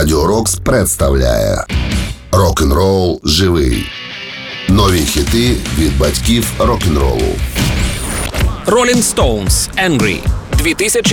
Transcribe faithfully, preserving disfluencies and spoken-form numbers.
Радіо Рокс представляє Рок-н-рол живий. Нові хіти від батьків рок-н-ролу. Rolling Stones, Angry, дві тисячі